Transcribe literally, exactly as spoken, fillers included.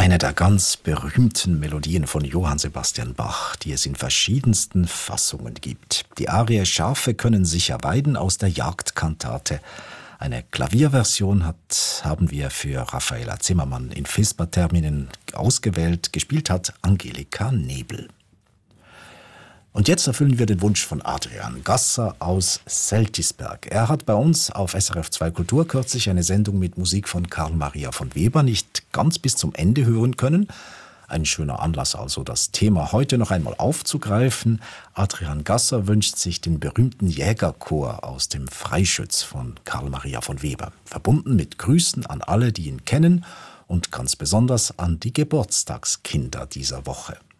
Eine der ganz berühmten Melodien von Johann Sebastian Bach, die es in verschiedensten Fassungen gibt. Die Arie Schafe können sicher weiden aus der Jagdkantate. Eine Klavierversion hat, haben wir für Raffaela Zimmermann in Vesperterminen ausgewählt. Gespielt hat Angelika Nebel. Und jetzt erfüllen wir den Wunsch von Adrian Gasser aus Seltisberg. Er hat bei uns auf S R F zwei Kultur kürzlich eine Sendung mit Musik von Karl Maria von Weber nicht ganz bis zum Ende hören können. Ein schöner Anlass also, das Thema heute noch einmal aufzugreifen. Adrian Gasser wünscht sich den berühmten Jägerchor aus dem Freischütz von Karl Maria von Weber. Verbunden mit Grüßen an alle, die ihn kennen und ganz besonders an die Geburtstagskinder dieser Woche.